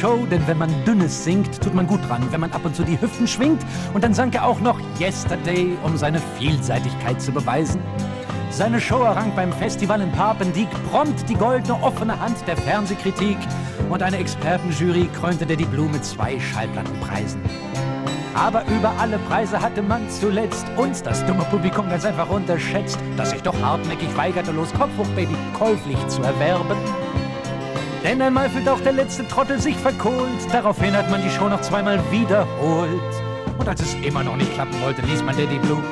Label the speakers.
Speaker 1: Show, denn wenn man Dünnes singt, tut man gut dran, wenn man ab und zu die Hüften schwingt. Und dann sang er auch noch Yesterday, um seine Vielseitigkeit zu beweisen. Seine Show errang beim Festival in Papendiek prompt die goldene offene Hand der Fernsehkritik. Und eine Expertenjury krönte die Blue mit 2 Schallplattenpreisen. Aber über alle Preise hatte man zuletzt uns, das dumme Publikum, ganz einfach unterschätzt, das sich doch hartnäckig weigerte, los Kopf hoch, Baby, käuflich zu erwerben. Denn einmal fühlt auch der letzte Trottel sich verkohlt, daraufhin hat man die Show noch 2-mal wiederholt. Und als es immer noch nicht klappen wollte, ließ man Daddy Blue